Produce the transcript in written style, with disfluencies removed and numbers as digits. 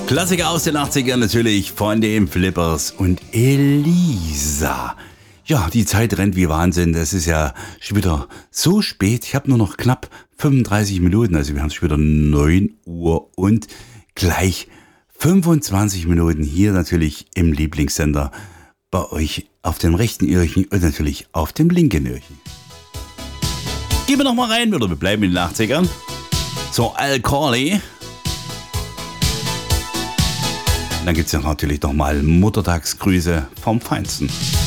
Klassiker aus den 80ern natürlich von den Flippers und Elisa. Ja, die Zeit rennt wie Wahnsinn. Das ist ja schon wieder so spät. Ich habe nur noch knapp 35 Minuten. Also wir haben schon wieder 9 Uhr und gleich 25 Minuten hier natürlich im Lieblingssender bei euch auf dem rechten Öhrchen und natürlich auf dem linken Öhrchen. Gehen wir noch mal rein, oder wir bleiben in den 80ern. So, Al Corley. Und dann gibt es ja natürlich nochmal Muttertagsgrüße vom Feinsten.